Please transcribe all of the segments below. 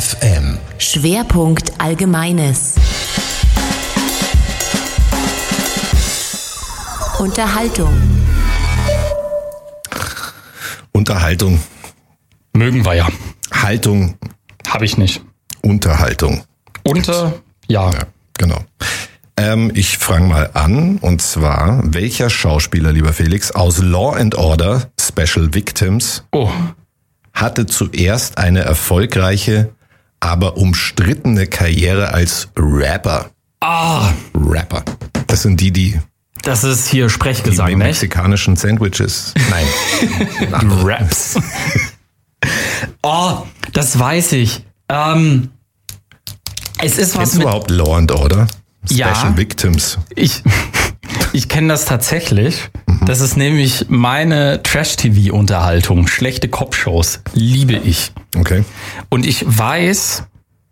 FM. Schwerpunkt Allgemeines. Unterhaltung. Mögen wir ja. Haltung. Habe ich nicht. Unterhaltung. Ja, genau. Ich fange mal an, und zwar, welcher Schauspieler, lieber Felix, aus Law and Order Special Victims hatte zuerst eine erfolgreiche, aber umstrittene Karriere als Rapper? Rapper. Das sind die das ist hier Sprechgesang, die ne? mexikanischen Sandwiches. Nein. Raps. Das weiß ich. Es ist was Kennst du mit... überhaupt Law and Order Special Ja. Victims? Ich kenne das tatsächlich. Das ist nämlich meine Trash-TV-Unterhaltung. Schlechte Cop-Shows. Liebe ich. Okay. Und ich weiß...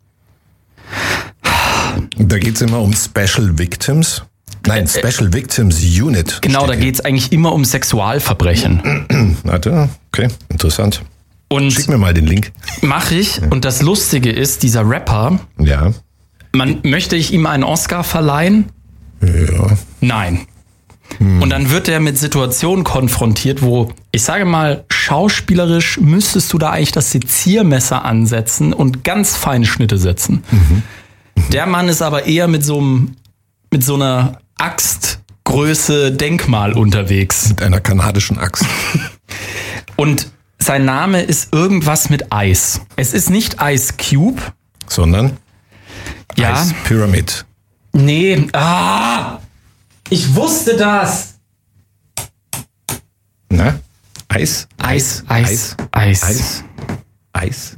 Da geht's immer um Special Victims. Nein, Special Victims Unit. Genau, da steht hier. geht's eigentlich immer um Sexualverbrechen. Warte, okay, interessant. Und Schick mir mal den Link. mache ich. Und das Lustige ist, dieser Rapper, Ja. möchte ich ihm einen Oscar verleihen? Ja. Nein. Und dann wird er mit Situationen konfrontiert, wo, ich sage mal, schauspielerisch müsstest du da eigentlich das Seziermesser ansetzen und ganz feine Schnitte setzen. Der Mann ist aber eher mit so einer Axtgröße Denkmal unterwegs. Mit einer kanadischen Axt. Und sein Name ist irgendwas mit Eis. Es ist nicht Ice Cube. Sondern Ja. Ice Pyramid. Nee. Ich wusste das. Na? Eis? Eis. Eis? Eis?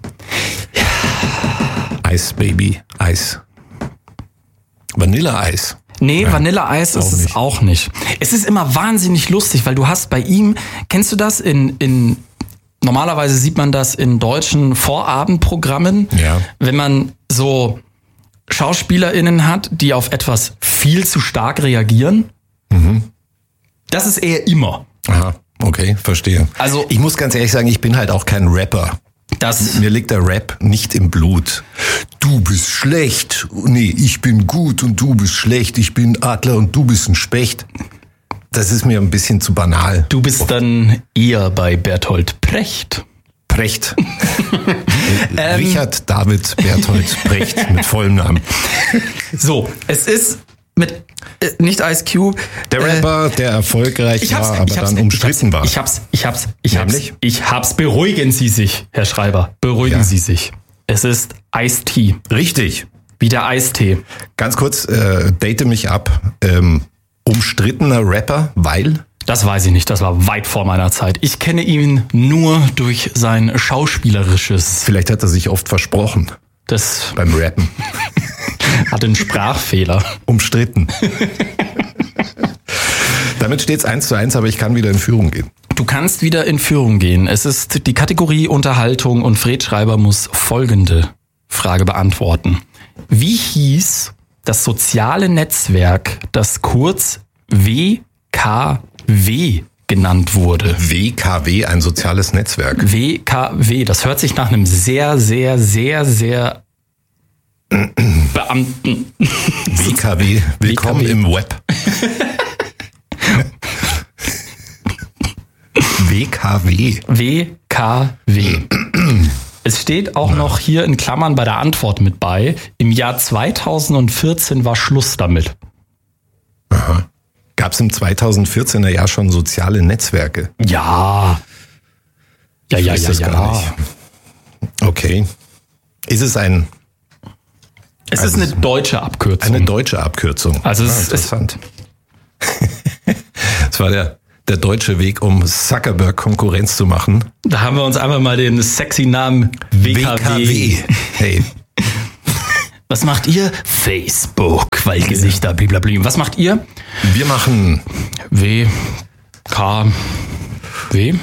Eis, Baby. Eis. Vanilleeis. Nee, Vanilleeis ist es auch nicht. Es ist immer wahnsinnig lustig, weil du hast bei ihm, kennst du das normalerweise sieht man das in deutschen Vorabendprogrammen, Ja. wenn man so SchauspielerInnen hat, die auf etwas viel zu stark reagieren. Das ist er immer. Aha, okay, verstehe. Also- ich muss ganz ehrlich sagen, ich bin halt auch kein Rapper. Mir liegt der Rap nicht im Blut. Du bist schlecht. Nee, ich bin gut und du bist schlecht. Ich bin Adler und du bist ein Specht. Das ist mir ein bisschen zu banal. Du bist dann eher bei Bertolt Brecht. Brecht. Richard David Bertolt Brecht mit vollem Namen. So, es ist mit nicht Ice Cube. Der Rapper, der erfolgreich war, aber dann umstritten war. Ich hab's. Nämlich? Ich hab's. Beruhigen Sie sich, Herr Schreiber. Beruhigen Sie sich. Es ist Ice-T. Richtig. Wie der Eistee. Ganz kurz, date mich ab. Umstrittener Rapper, weil? Das weiß ich nicht. Das war weit vor meiner Zeit. Ich kenne ihn nur durch sein schauspielerisches. Vielleicht hat er sich oft versprochen Das beim Rappen. hat einen Sprachfehler. Umstritten. Damit steht's 1:1, aber ich kann wieder in Führung gehen. Du kannst wieder in Führung gehen. Es ist die Kategorie Unterhaltung und Fred Schreiber muss folgende Frage beantworten. Wie hieß das soziale Netzwerk, das kurz WKW genannt wurde? WKW, ein soziales Netzwerk. WKW, das hört sich nach einem sehr, sehr, sehr, sehr Beamten. WKW, willkommen WKW. im Web. WKW. WKW. Es steht auch noch hier in Klammern bei der Antwort mit bei. Im Jahr 2014 war Schluss damit. Gab es im 2014er Jahr schon soziale Netzwerke? Ja. Ich weiß das gar nicht. Okay. Ist es Es ist eine deutsche Abkürzung. eine deutsche Abkürzung? Also es ist- interessant. Das war der deutsche Weg, um Zuckerberg Konkurrenz zu machen. Da haben wir uns einfach mal den sexy Namen WKW. Hey, Was macht ihr? Facebook, weil Gesichter, blablabla. Was macht ihr? wir machen WKW.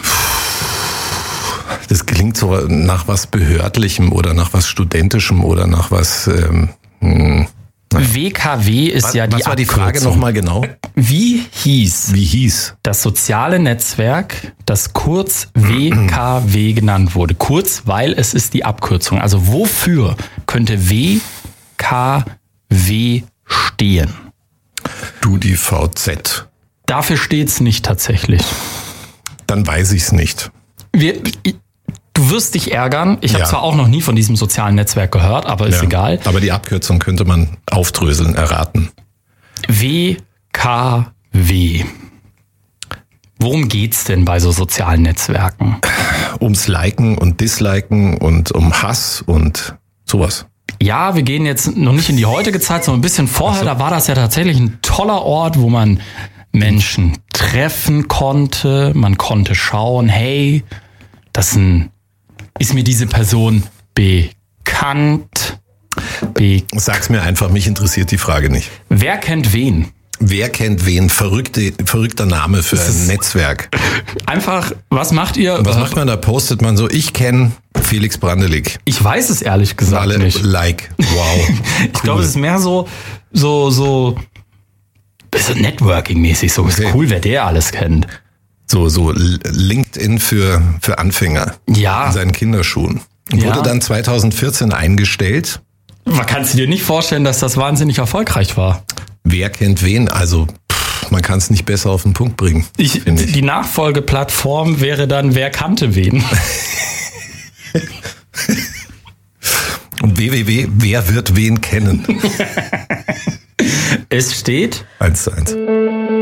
das klingt so nach was Behördlichem oder nach was Studentischem oder nach was WKW ist ja die Was war die Frage Abkürzung. nochmal genau? Wie hieß Das soziale Netzwerk, das kurz WKW genannt wurde? Kurz, weil es ist die Abkürzung. Also wofür könnte WKW stehen? Du, die VZ. Dafür steht's nicht tatsächlich. Dann weiß ich's nicht. Du wirst dich ärgern. Ich habe Ja. zwar auch noch nie von diesem sozialen Netzwerk gehört, aber ist egal. Aber die Abkürzung könnte man aufdröseln, erraten. WKW. Worum geht's denn bei so sozialen Netzwerken? Ums Liken und Disliken und um Hass und sowas. Ja, wir gehen jetzt noch nicht in die heutige Zeit, sondern ein bisschen vorher. Da war das ja tatsächlich ein toller Ort, wo man Menschen treffen konnte. Man konnte schauen, hey, ist mir diese Person bekannt? Sag's mir einfach, mich interessiert die Frage nicht. Wer kennt wen? Wer kennt wen? Verrückter Name für ein Netzwerk. Einfach, was macht ihr? Was macht man da? Postet man so, ich kenne Felix Brandelig. Ich weiß es ehrlich gesagt Alle nicht. like. Wow. Ich glaube, es ist mehr so Networking-mäßig. So ist Okay. cool, wer der alles kennt. So LinkedIn für Anfänger. Ja. In seinen Kinderschuhen. Und Ja. wurde dann 2014 eingestellt. Man kann dir nicht vorstellen, dass das wahnsinnig erfolgreich war. Wer kennt wen? Also, man kann es nicht besser auf den Punkt bringen. finde ich. Die Nachfolgeplattform wäre dann, wer kannte wen? Und www, wer wird wen kennen? Es steht 1:1.